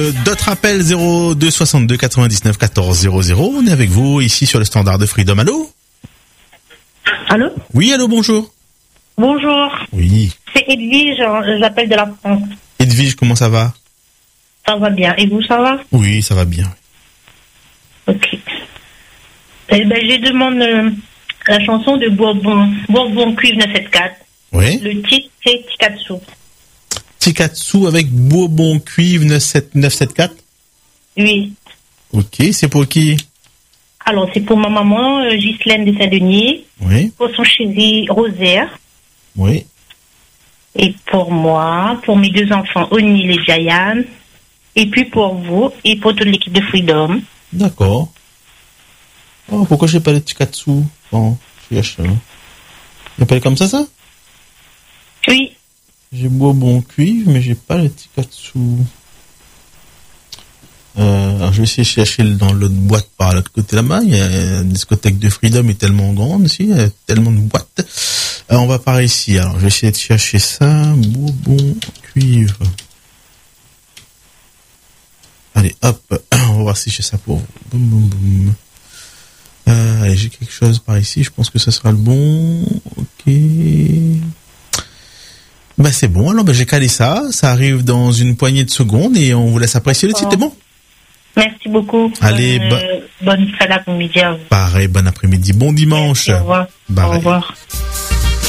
D'autres appels 02 62 99 14 00. On est avec vous ici sur le standard de Freedom. Allô? Allô? Oui, allô, bonjour. Bonjour. Oui. C'est Edwige, j'appelle de la France. Edwige, comment ça va? Ça va bien. Et vous, ça va? Oui, ça va bien. Ok. Eh ben, je demande la chanson de Bourbon Cuivre 974. Oui. Le titre, c'est Tikatsu. Tikatsu avec Bourbon Cuivre 974. Oui. Ok, c'est pour qui? Alors, c'est pour ma maman, Ghislaine de Saint-Denis. Oui. Pour son chéri, Rosaire. Oui. Et pour moi, pour mes deux enfants, O'Neill et Jayan. Et puis pour vous, et pour toute l'équipe de Freedom. D'accord. Oh, pourquoi j'ai pas le Tikatsu? Bon, je gâche ça. Il appelle comme ça? Oui. J'ai Bourbon Cuivre, mais j'ai pas le Tikatsu. Alors je vais essayer de chercher dans l'autre boîte par l'autre côté là-bas. Il y a la discothèque de Freedom est tellement grande ici, il y a tellement de boîtes. On va par ici. Alors je vais essayer de chercher ça. Bourbon Cuivre. Allez, hop. On va voir si j'ai ça pour vous. Boum, boum, boum. Allez, j'ai quelque chose par ici. Je pense que ça sera le bon. Ok. Bah c'est bon. Alors j'ai calé ça. Ça arrive dans une poignée de secondes et on vous laisse apprécier le titre. C'est bon? Merci beaucoup. Allez, bonne fin d'après-midi à vous. Pareil, bon après-midi, bon dimanche. Merci, au revoir. Pareil. Au revoir.